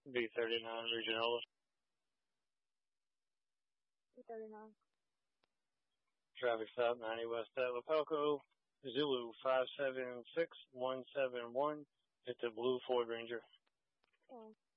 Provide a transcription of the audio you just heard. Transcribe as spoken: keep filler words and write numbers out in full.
B thirty-nine, Regional. B thirty-nine. Traffic stop, ninety West at Lapalco, Zulu five seven six one seven one, hit the blue Ford Ranger. Oh.